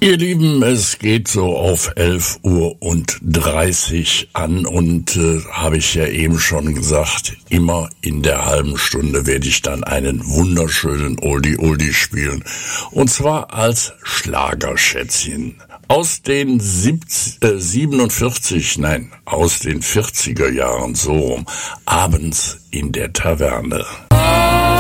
Ihr Lieben, es geht so auf 11:30 Uhr an und habe ich ja eben schon gesagt, immer in der halben Stunde werde ich dann einen wunderschönen Oldie spielen. Und zwar als Schlagerschätzchen. Aus den 40er Jahren so rum, abends in der Taverne.